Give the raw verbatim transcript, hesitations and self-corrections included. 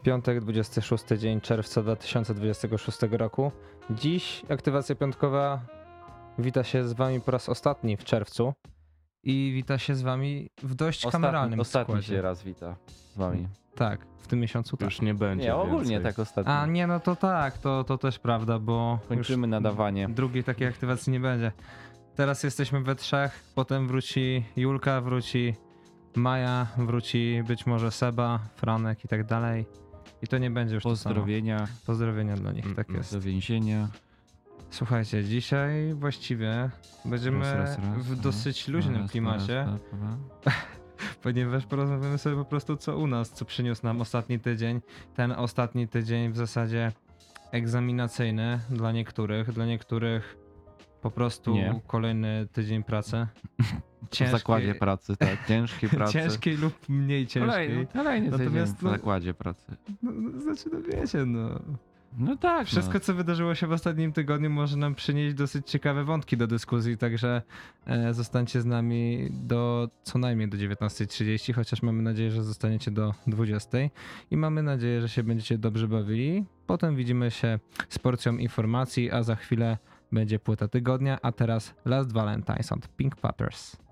Piątek, dwudziesty szósty dzień czerwca dwa tysiące dwudziestego szóstego roku. Dziś aktywacja piątkowa wita się z wami po raz ostatni w czerwcu i wita się z wami w dość Ostatni, kameralnym ostatni składzie. się raz wita z wami. Tak, w tym miesiącu tak. Już nie będzie Nie, ogólnie więcej. tak ostatnio. A nie, no to tak, to, to też prawda, bo Kończymy już nadawanie. drugiej takiej aktywacji nie będzie. Teraz jesteśmy we trzech, potem wróci Julka, wróci Maja, wróci być może Seba, Franek i tak dalej. I to nie będzie już to samo. Pozdrowienia Pozdrowienia dla nich, tak jest. do więzienia. Słuchajcie, dzisiaj właściwie będziemy Raz, raz, raz, w raz, dosyć luźnym raz, klimacie, raz, raz, raz. ponieważ porozmawiamy sobie po prostu co u nas, co przyniósł nam ostatni tydzień. Ten ostatni tydzień w zasadzie egzaminacyjny dla niektórych, dla niektórych po prostu Nie. kolejny tydzień pracy. W zakładzie pracy, tak. Ciężkiej pracy. Ciężkiej lub mniej ciężkiej. Kolejny, kolejny tydzień Natomiast, w no- zakładzie pracy. No, no, znaczy, no wiecie, no. No tak, Wszystko, no. co wydarzyło się w ostatnim tygodniu, może nam przynieść dosyć ciekawe wątki do dyskusji, także e, zostańcie z nami do co najmniej do dziewiętnastej trzydzieści, chociaż mamy nadzieję, że zostaniecie do dwudziestej i mamy nadzieję, że się będziecie dobrze bawili. Potem widzimy się z porcją informacji, a za chwilę będzie płyta tygodnia, a teraz Last Valentines od Pink Panthers.